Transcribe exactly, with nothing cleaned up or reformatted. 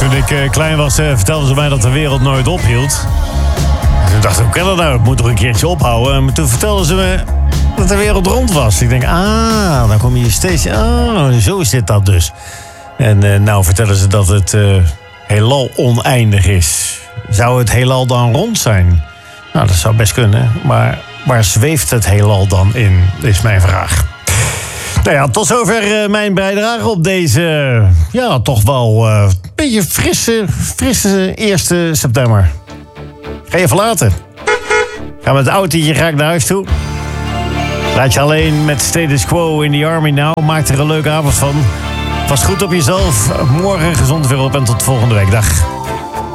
Toen ik uh, klein was, uh, vertelden ze mij dat de wereld nooit ophield. En toen dacht ik, hoe kan dat nou? Het moet toch een keertje ophouden? En toen vertelden ze me dat de wereld rond was. Ik denk, ah, dan kom je steeds... Oh, zo is dit dat dus. En uh, nou vertellen ze dat het uh, heelal oneindig is. Zou het heelal dan rond zijn? Nou, dat zou best kunnen. Maar waar zweeft het heelal dan in, is mijn vraag. Nou ja, tot zover uh, mijn bijdrage op deze, uh, ja, toch wel een uh, beetje frisse, frisse eerste september. Ga je verlaten? Ga met het autootje ga ik naar huis toe. Laat je alleen met status quo in the army nou. Maak er een leuke avond van. Pas goed op jezelf. Morgen gezond weer op en tot volgende week. Dag.